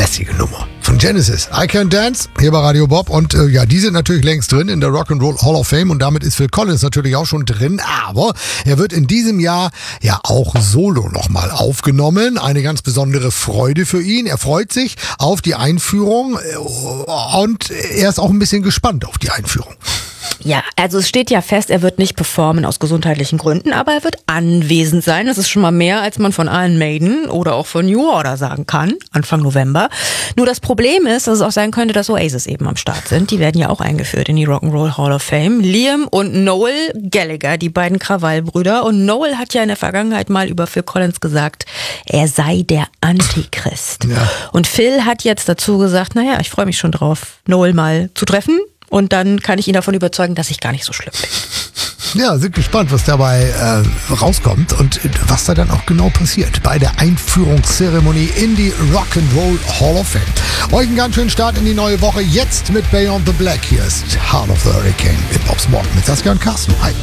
lässige Nummer. Von Genesis, I Can Dance, hier bei Radio Bob. Und die sind natürlich längst drin in der Rock'n'Roll Hall of Fame. Und damit ist Phil Collins natürlich auch schon drin. Aber er wird in diesem Jahr ja auch solo nochmal aufgenommen. Eine ganz besondere Freude für ihn. Er freut sich auf die Einführung und er ist auch ein bisschen gespannt auf die Einführung. Ja, also es steht ja fest, er wird nicht performen aus gesundheitlichen Gründen, aber er wird anwesend sein. Das ist schon mal mehr, als man von Iron Maiden oder auch von New Order sagen kann, Anfang November. Nur das Problem ist, dass es auch sein könnte, dass Oasis eben am Start sind. Die werden ja auch eingeführt in die Rock'n'Roll Hall of Fame. Liam und Noel Gallagher, die beiden Krawallbrüder. Und Noel hat ja in der Vergangenheit mal über Phil Collins gesagt, er sei der Antichrist. Ja. Und Phil hat jetzt dazu gesagt, naja, ich freue mich schon drauf, Noel mal zu treffen. Und dann kann ich ihn davon überzeugen, dass ich gar nicht so schlimm bin. Ja, sind gespannt, was dabei rauskommt und was da dann auch genau passiert bei der Einführungszeremonie in die Rock'n'Roll Hall of Fame. Euch einen ganz schönen Start in die neue Woche. Jetzt mit Beyond the Black. Hier ist Heart of the Hurricane in Bob's Morgen mit Saskia und Carsten. Hi.